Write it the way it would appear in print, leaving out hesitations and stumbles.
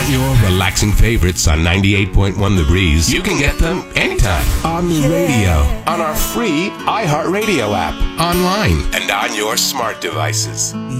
want your relaxing favorites on 98.1 The Breeze, you can get them anytime on the radio, on our free iHeartRadio app, online, and on your smart devices.